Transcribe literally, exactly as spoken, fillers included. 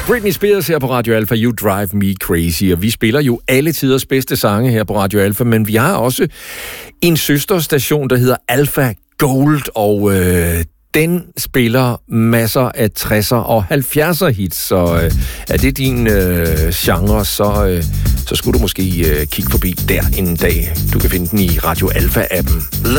Britney Spears her på Radio Alpha, You Drive Me Crazy, og vi spiller jo alle tiders bedste sange her på Radio Alpha, men vi har også en søsterstation, der hedder Alpha Gold, og øh, den spiller masser af tresser og halvfjerdser hits, så øh, er det din øh, genre, så, øh, så skulle du måske øh, kigge forbi der en dag. Du kan finde den i Radio Alpha-appen.